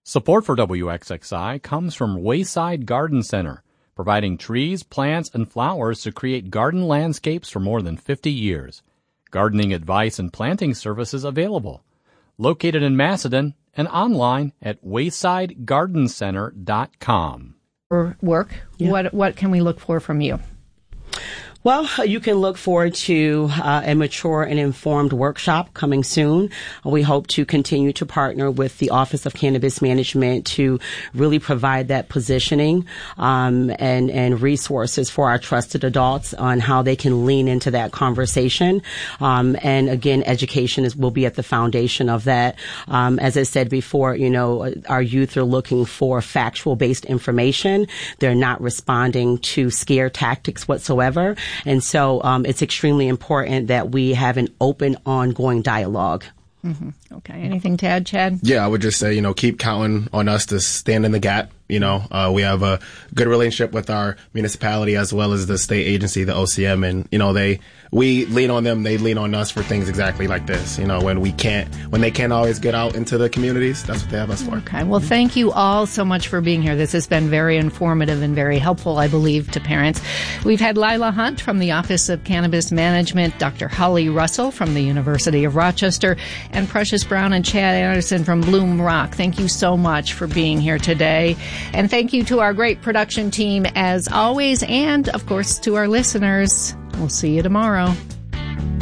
Support for WXXI comes from Wayside Garden Center, providing trees, plants, and flowers to create garden landscapes for more than 50 years. Gardening advice and planting services available. Located in Macedon and online at waysidegardencenter.com. For work, what can we look for from you? Well, you can look forward to a mature and informed workshop coming soon. We hope to continue to partner with the Office of Cannabis Management to really provide that positioning and resources for our trusted adults on how they can lean into that conversation. And again, education will be at the foundation of that. As I said before, our youth are looking for factual-based information. They're not responding to scare tactics whatsoever. And so it's extremely important that we have an open, ongoing dialogue. Mm-hmm. Okay. Anything to add, Chad? Yeah, I would just say, keep counting on us to stand in the gap. We have a good relationship with our municipality as well as the state agency, the OCM, and, we lean on them, they lean on us for things exactly like this. When they can't always get out into the communities, that's what they have us for. Okay. Well, thank you all so much for being here. This has been very informative and very helpful, I believe, to parents. We've had Lila Hunt from the Office of Cannabis Management, Dr. Holly Russell from the University of Rochester, and Precious Brown and Chad Anderson from Bloom Rock. Thank you so much for being here today. And thank you to our great production team as always, and of course to our listeners. We'll see you tomorrow.